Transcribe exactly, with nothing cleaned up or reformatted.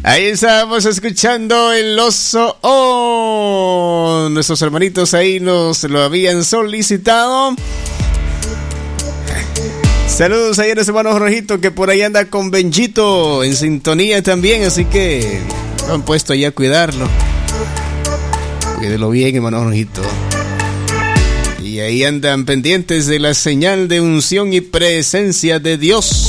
Ahí estábamos escuchando el oso. Oh, nuestros hermanitos ahí nos lo habían solicitado. Saludos ahí a nuestro hermano Rojito, que por ahí anda con Benjito en sintonía también, así que lo han puesto ahí a cuidarlo. Cuídelo bien, hermano Rojito. Y ahí andan pendientes de la señal de unción y presencia de Dios.